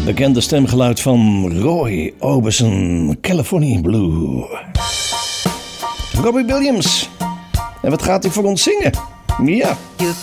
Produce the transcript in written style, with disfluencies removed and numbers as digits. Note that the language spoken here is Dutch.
Bekende stemgeluid van Roy Orbison, California Blue. Robbie Williams. En wat gaat hij voor ons zingen? Ja. You